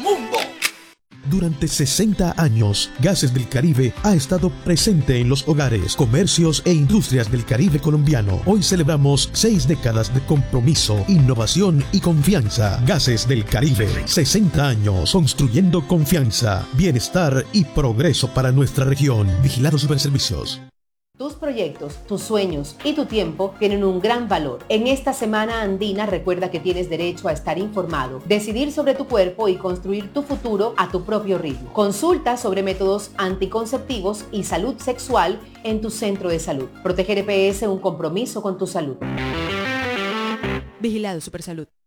mundo. Durante 60 años, Gases del Caribe ha estado presente en los hogares, comercios e industrias del Caribe colombiano. Hoy celebramos 6 décadas de compromiso, innovación y confianza. Gases del Caribe, 60 años construyendo confianza, bienestar y progreso para nuestra región. Vigilado Superservicios. Tus proyectos, tus sueños y tu tiempo tienen un gran valor. En esta Semana Andina recuerda que tienes derecho a estar informado, decidir sobre tu cuerpo y construir tu futuro a tu propio ritmo. Consulta sobre métodos anticonceptivos y salud sexual en tu centro de salud. Proteger EPS, un compromiso con tu salud. Vigilado Supersalud.